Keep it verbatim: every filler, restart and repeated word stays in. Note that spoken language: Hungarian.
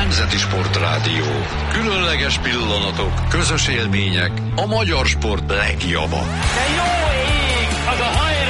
Nemzeti Sportrádió. Különleges pillanatok, közös élmények, a magyar sport legjava. De jó ég, az a hajrá!